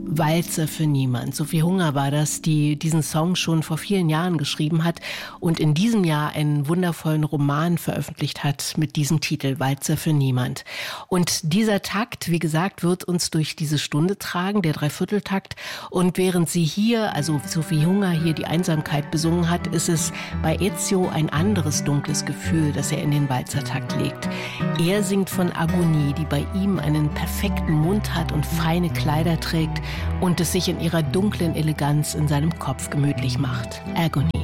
Walzer für niemand. Sophie Hunger war das, die diesen Song schon vor vielen Jahren geschrieben hat und in diesem Jahr einen wundervollen Roman veröffentlicht hat mit diesem Titel, Walzer für niemand. Und dieser Takt, wie gesagt, wird uns durch diese Stunde tragen, der Dreivierteltakt. Und während sie hier, also Sophie Hunger hier die Einsamkeit besungen hat, ist es bei Ezio ein anderes dunkles Gefühl, das er in den Walzertakt legt. Er singt von Agonie, die bei ihm einen perfekten Mund hat und feine Kleider trägt und es sich in ihrer dunklen Eleganz in seinem Kopf gemütlich macht. Agony.